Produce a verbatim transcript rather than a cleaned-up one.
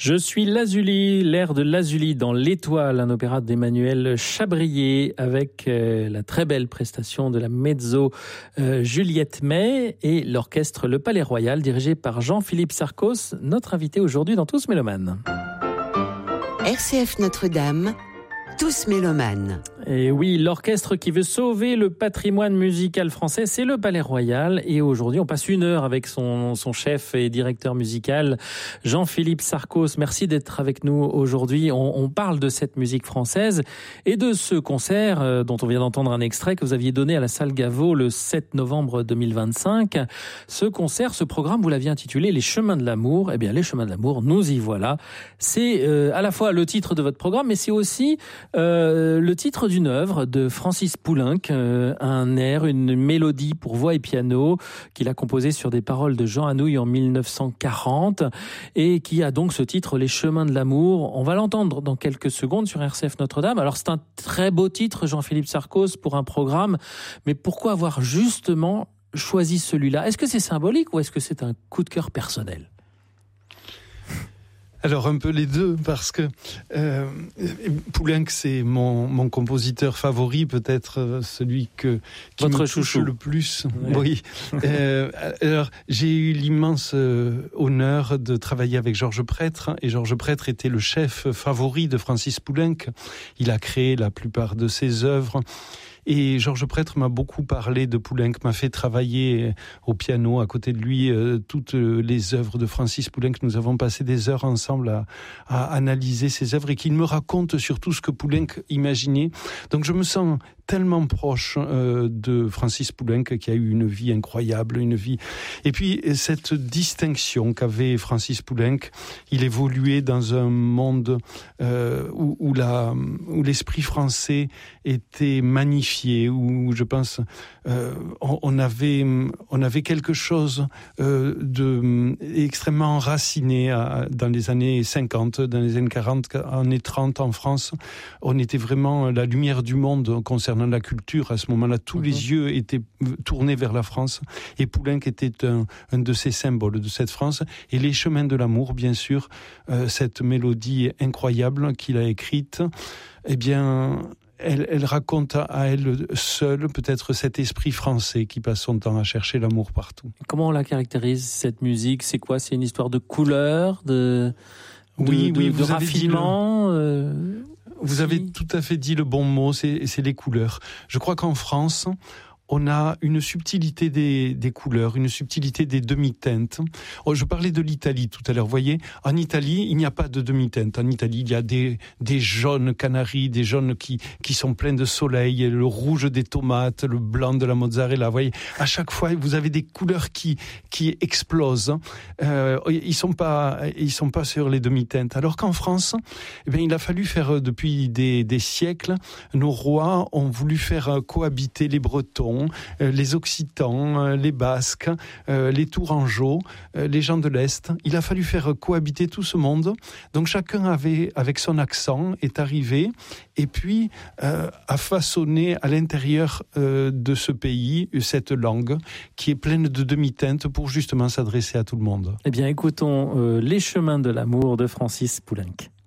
Je suis Lazuli, l'air de Lazuli dans L'Étoile, un opéra d'Emmanuel Chabrier avec euh, la très belle prestation de la mezzo euh, Juliette May et l'orchestre Le Palais Royal dirigé par Jean-Philippe Sarcos, notre invité aujourd'hui dans Tous Mélomanes. R C F Notre-Dame, Tous Mélomanes. Et oui, l'orchestre qui veut sauver le patrimoine musical français, c'est le Palais Royal. Et aujourd'hui, on passe une heure avec son, son chef et directeur musical, Jean-Philippe Sarcos. Merci d'être avec nous aujourd'hui. On, on parle de cette musique française et de ce concert euh, dont on vient d'entendre un extrait que vous aviez donné à la salle Gaveau le sept novembre deux mille vingt-cinq. Ce concert, ce programme, vous l'aviez intitulé « Les chemins de l'amour ». Eh bien, « Les chemins de l'amour », nous y voilà. C'est euh, à la fois le titre de votre programme, mais c'est aussi euh, le titre d'une œuvre de Francis Poulenc, euh, un air, une mélodie pour voix et piano qu'il a composé sur des paroles de Jean Anouilh en mille neuf cent quarante et qui a donc ce titre « Les chemins de l'amour ». On va l'entendre dans quelques secondes sur R C F Notre-Dame. Alors c'est un très beau titre, Jean-Philippe Sarcos, pour un programme, mais pourquoi avoir justement choisi celui-là ? Est-ce que c'est symbolique ou est-ce que c'est un coup de cœur personnel ? Alors un peu les deux, parce que euh, Poulenc, c'est mon, mon compositeur favori, peut-être celui que qui Votre me chouchou. touche le plus. Ouais. Oui. euh, alors j'ai eu l'immense euh, honneur de travailler avec Georges Prêtre, et Georges Prêtre était le chef favori de Francis Poulenc. Il a créé la plupart de ses œuvres. Et Georges Prêtre m'a beaucoup parlé de Poulenc, m'a fait travailler au piano à côté de lui euh, toutes les œuvres de Francis Poulenc. Nous avons passé des heures ensemble à, à analyser ses œuvres et qu'il me raconte surtout ce que Poulenc imaginait. Donc je me sens tellement proche euh, de Francis Poulenc, qui a eu une vie incroyable, une vie. Et puis cette distinction qu'avait Francis Poulenc, il évoluait dans un monde euh, où, où, la, où l'esprit français était magnifié, où je pense euh, on, on avait on avait quelque chose euh, de extrêmement enraciné à, dans les années cinquante, dans les années quarante, années trente en France. On était vraiment la lumière du monde concernant la culture. À ce moment-là, tous mmh. les yeux étaient tournés vers la France, et Poulenc était un, un de ces symboles de cette France. Et Les chemins de l'amour, bien sûr, euh, cette mélodie incroyable qu'il a écrite, eh bien, elle, elle raconte à elle seule peut-être cet esprit français qui passe son temps à chercher l'amour partout. Comment on la caractérise, cette musique ? C'est quoi ? C'est une histoire de couleur, de, de, oui, de, oui, de vous raffinement avez euh, Vous aussi. avez tout à fait dit le bon mot, c'est, c'est les couleurs. Je crois qu'en France, on a une subtilité des, des couleurs, une subtilité des demi-teintes. Oh, je parlais de l'Italie tout à l'heure. Vous voyez, en Italie, il n'y a pas de demi-teinte. En Italie, il y a des, des jaunes canaris, des jaunes qui, qui sont pleins de soleil, le rouge des tomates, le blanc de la mozzarella. Vous voyez, à chaque fois, vous avez des couleurs qui, qui explosent. Euh, ils sont pas, ils sont pas sur les demi-teintes. Alors qu'en France, eh bien, il a fallu faire, depuis des, des siècles, nos rois ont voulu faire cohabiter les Bretons, les Occitans, les Basques, les Tourangeaux, les gens de l'Est. Il a fallu faire cohabiter tout ce monde. Donc chacun avait, avec son accent, est arrivé et puis euh, a façonné à l'intérieur euh, de ce pays cette langue qui est pleine de demi-teintes pour justement s'adresser à tout le monde. Eh bien, écoutons euh, Les chemins de l'amour de Francis Poulenc.